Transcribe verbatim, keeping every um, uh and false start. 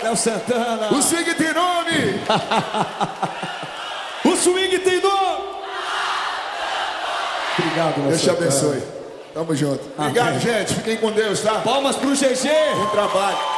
Léo Santana. O swing tem nome. O swing tem nome. Obrigado, Léo Deus te Santana. abençoe. Tamo junto. Obrigado, Amém. gente. Fiquem com Deus, tá? Palmas pro G G. Bom trabalho.